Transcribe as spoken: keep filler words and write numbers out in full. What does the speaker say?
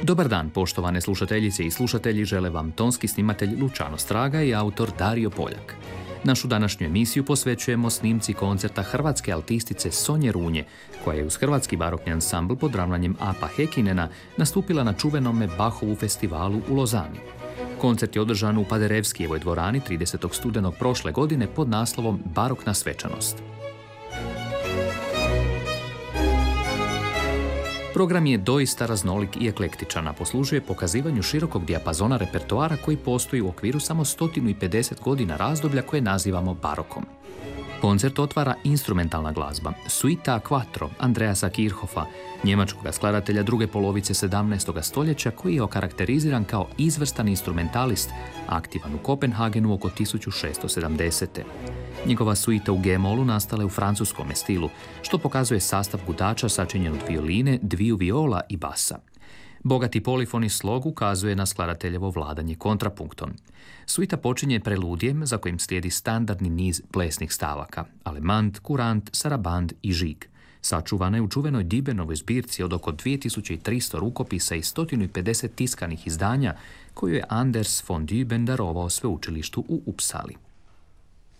Dobar dan, poštovane slušateljice i slušatelji, žele vam tonski snimatelj Lučano Straga i autor Dario Poljak. Našu današnju emisiju posvećujemo snimci koncerta hrvatske altistice Sonje Runje, koja je uz hrvatski barokni ansambl pod ravnanjem Apa Hekinena nastupila na čuvenome Bachovu festivalu u Lozani. Koncert je održan u Paderewskijevoj dvorani tridesetog studenog prošle godine pod naslovom Barokna svečanost. Program je doista raznolik i eklektičan, a poslužuje pokazivanju širokog dijapazona repertoara koji postoji u okviru samo sto pedeset godina razdoblja koje nazivamo barokom. Koncert otvara instrumentalna glazba, Suita a quattro Andreasa Kirchhoffa, njemačkog skladatelja druge polovice sedamnaestog stoljeća, koji je okarakteriziran kao izvrstan instrumentalist, aktivan u Kopenhagenu oko tisuću šesto sedamdesete. Njegova suita u G-molu nastala je u francuskom stilu, što pokazuje sastav gudača sačinjen od violine, dviju viola i basa. Bogati polifoni slog ukazuje na skladateljevo vladanje kontrapunktom. Suita počinje preludijem za kojim slijedi standardni niz plesnih stavaka, alemant, kurant, saraband i žig. Sačuvana je u čuvenoj Dibenovoj zbirci od oko dvije tisuće tristo rukopisa i sto pedeset tiskanih izdanja koju je Anders von Düben darovao sveučilištu u Upsali.